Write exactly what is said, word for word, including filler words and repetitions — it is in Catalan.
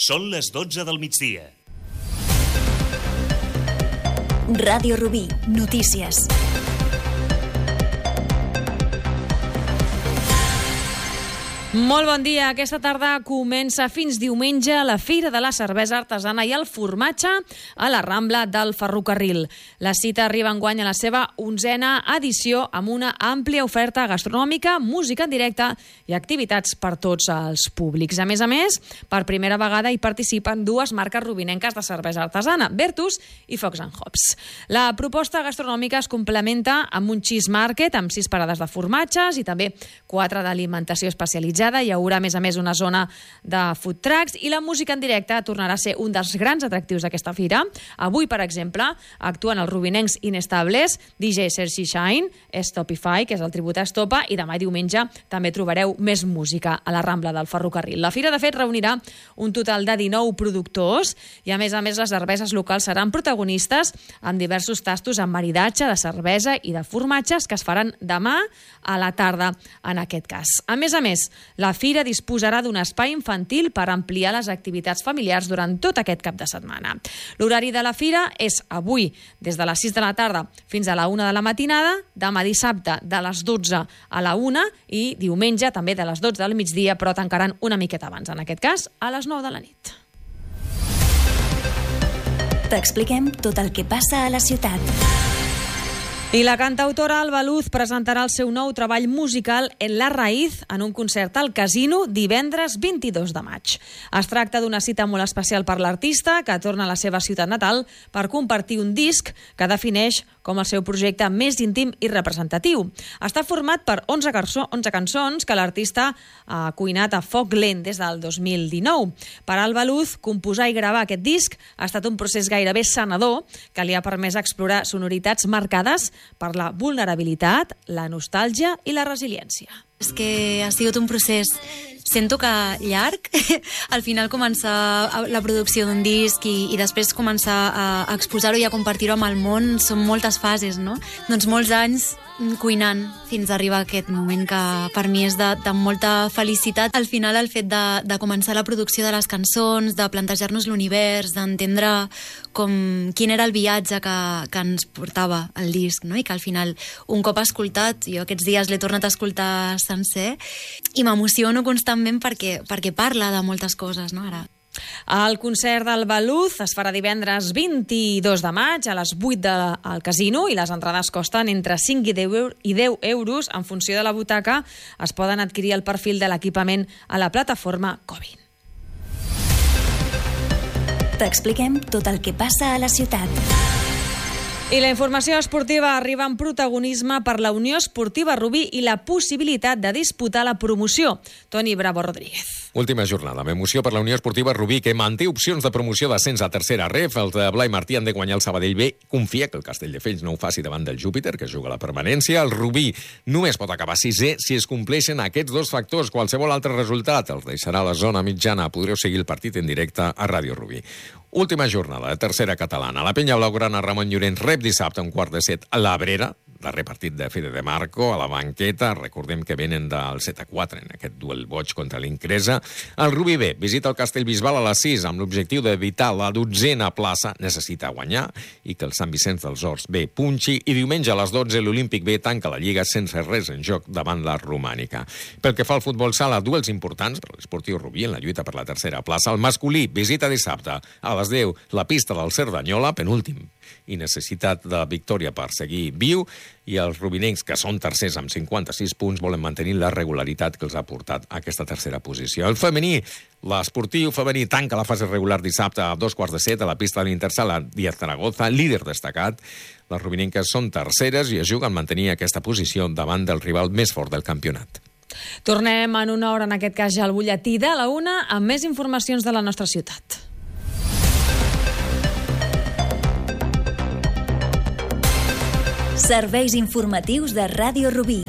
Són les dotze del migdia. Ràdio Rubí, notícies. Molt bon dia. Aquesta tarda comença fins diumenge la Fira de la Cervesa Artesana i el Formatge a la Rambla del Ferrocarril. La cita arriba enguany a la seva onzena edició amb una àmplia oferta gastronòmica, música en directe i activitats per tots els públics. A més a més, per primera vegada hi participen dues marques rubinenques de cervesa artesana, Vertus i Fox and Hops. La proposta gastronòmica es complementa amb un cheese market amb sis parades de formatges i també quatre d'alimentació especialitzada. Hi haurà, a més a més, una zona de food trucks i la música en directe tornarà a ser un dels grans atractius d'aquesta fira. Avui, per exemple, actuen els rubinencs Inestables, D J Sergi Shine, Stopify, que és el tribut a Estopa, i demà diumenge també trobareu més música a la Rambla del Ferrocarril. La fira, de fet, reunirà un total de dinou productors i, a més a més, les cerveses locals seran protagonistes amb diversos tastos amb maridatge de cervesa i de formatges que es faran demà a la tarda, en aquest cas. A més a més, la fira disposarà d'un espai infantil per ampliar les activitats familiars durant tot aquest cap de setmana. L'horari de la fira és avui, des de les sis de la tarda fins a la una de la matinada, demà dissabte de les dotze a la una i diumenge també de les dotze del migdia, però tancaran una miqueta abans, en aquest cas a les nou de la nit. T'expliquem tot el que passa a la ciutat. I la cantautora Alba Luz presentarà el seu nou treball musical En la Raíz en un concert al Casino divendres vint-i-dos de maig. Es tracta d'una cita molt especial per l'artista, que torna a la seva ciutat natal per compartir un disc que defineix com el seu projecte més íntim i representatiu. Està format per onze cançons que l'artista ha cuinat a foc lent des del dos mil dinou. Per Alba Luz, composar i gravar aquest disc ha estat un procés gairebé sanador que li ha permès explorar sonoritats marcades per la vulnerabilitat, la nostàlgia i la resiliència. És que ha sigut un procés, sento que llarg, al final començar la producció d'un disc i, i després començar a exposar-ho i a compartir-ho amb el món, són moltes fases, no? Doncs molts anys cuinant fins a arribar a aquest moment que per mi és de, de molta felicitat. Al final el fet de, de començar la producció de les cançons, de plantejar-nos l'univers, d'entendre com, quin era el viatge que, que ens portava el disc, no? I que al final, un cop escoltat, jo aquests dies l'he tornat a escoltar sencer i m'emociono constantment perquè, perquè parla de moltes coses, no? Ara. El concert d'Alba Luz es farà divendres vint-i-dos de maig a les vuit del Casino i les entrades costen entre cinc i deu euros en funció de la butaca. Es poden adquirir el perfil de l'equipament a la plataforma Covin. T'expliquem tot el que passa a la ciutat. I la informació esportiva arriba amb protagonisme per la Unió Esportiva Rubí i la possibilitat de disputar la promoció. Toni Bravo Rodríguez. Última jornada amb emoció per la Unió Esportiva Rubí, que manté opcions de promoció d'ascens a tercera ref. El de Blai Martí han de guanyar el Sabadell B. Confia que el Castelldefels no ho faci davant del Júpiter, que juga a la permanència. El Rubí només pot acabar sisè si es compleixen aquests dos factors. Qualsevol altre resultat els deixarà a la zona mitjana. Podreu seguir el partit en directe a Ràdio Rubí. Última jornada de tercera catalana. La penya blaugrana Ramon Llorenç rep dissabte a un quart de set a l'Abrera, darrer partit de Fede de Marco, a la banqueta. Recordem que venen del set a quatre en aquest duel boig contra l'Incresa. El Rubí B visita el Castellbisbal a les sis amb l'objectiu d'evitar la dotzena plaça. Necessita guanyar i que el Sant Vicenç dels Horts B punxi. I diumenge a les dotze l'Olímpic B tanca la Lliga sense res en joc davant la Romànica. Pel que fa al futbol sala, duels importants per l'Esportiu Rubí en la lluita per la tercera plaça. El masculí visita dissabte a les deu la pista del Cerdanyola, penúltim, i necessitat de victòria per seguir viu, i els rubinencs, que són tercers amb cinquanta-sis punts, volen mantenir la regularitat que els ha portat a aquesta tercera posició. El femení, l'esportiu femení, tanca la fase regular dissabte a dos quarts de set a la pista de l'Intersala Díaz Zaragoza, líder destacat. Les rubinenques són terceres i es juguen a mantenir aquesta posició davant del rival més fort del campionat. Tornem en una hora, en aquest cas ja al butlletí de la una, amb més informacions de la nostra ciutat. Serveis informatius de Ràdio Rubí.